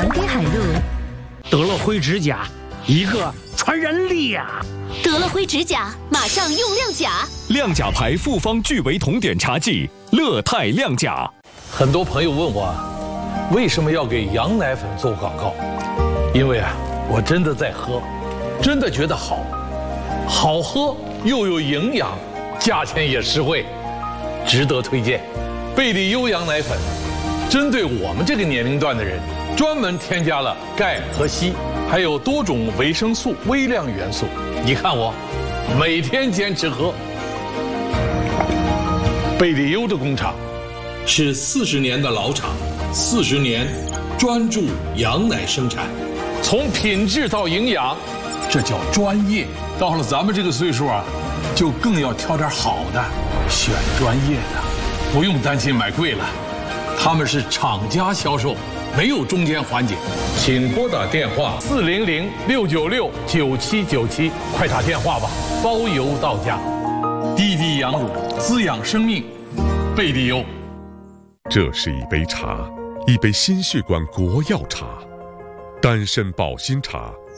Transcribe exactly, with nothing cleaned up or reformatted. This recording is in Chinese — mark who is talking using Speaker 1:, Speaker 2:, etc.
Speaker 1: 根海路。
Speaker 2: 得了灰指甲，一个传染俩。
Speaker 1: 得了灰指甲，马上用亮甲。
Speaker 3: 亮甲牌复方聚维酮碘茶剂，乐泰亮甲。
Speaker 4: 很多朋友问我，为什么要给羊奶粉做广告？因为啊，我真的在喝，真的觉得好，好喝又有营养，价钱也实惠，值得推荐。贝利优羊奶粉，针对我们这个年龄段的人，专门添加了钙和硒，还有多种维生素、微量元素。你看我，每天坚持喝。贝利优的工厂是四十年的老厂，四十年专注羊奶生产，从品质到营养，这叫专业。到了咱们这个岁数啊，就更要挑点好的，选专业的，不用担心买贵了。他们是厂家销售，没有中间环节。请拨打电话四零零六九六九七九七，快打电话吧，包邮到家。滴滴羊乳，滋养生命，贝利优。
Speaker 5: 这是一杯茶，一杯心血管国药茶，丹参保心茶。